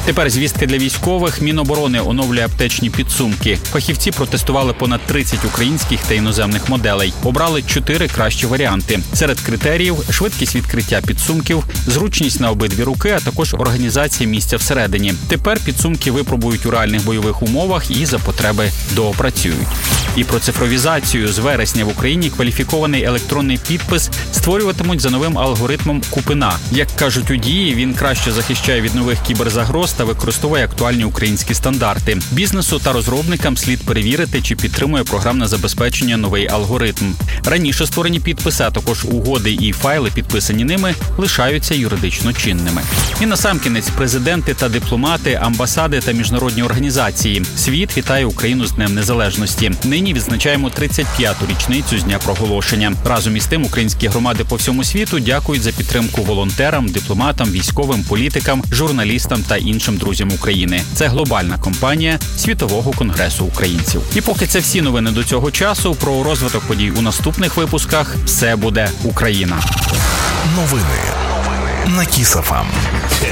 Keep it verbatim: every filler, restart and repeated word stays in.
Тепер звістки для військових. Міноборони оновлює аптечні підсумки. Фахівці протестували понад тридцять українських та іноземних моделей. Обрали чотири кращі варіанти. Серед критеріїв – швидкість відкриття підсумків, зручність на обидві руки, а також організація місця всередині. Тепер підсумки випробують у реальних бойових умовах і за потреби доопрацюють. І про цифровізацію. З вересня в Україні кваліфікований електронний підпис створюватимуть за новим алгоритмом Купина. Як кажуть у Дії, він краще захищає від нових кіберзагроз та використовує актуальні українські стандарти. Бізнесу та розробникам слід перевірити, чи підтримує програмне забезпечення новий алгоритм. Раніше створені підписи, а також угоди і файли, підписані ними, лишаються юридично чинними. І насамкінець президенти та дипломати, амбасади та міжнародні організації. Світ вітає Україну з Днем Незалежності. Нині відзначаємо тридцять п'яту річницю з дня проголошення. Разом із тим українські громади по всьому світу дякують за підтримку волонтерам, дипломатам, військовим, політикам, журналістам та іншим друзям України. Це глобальна кампанія Світового конгресу українців. І поки це всі новини до цього часу, про розвиток подій у наступних випусках «Все буде Україна». Новини на Кіс еф ем.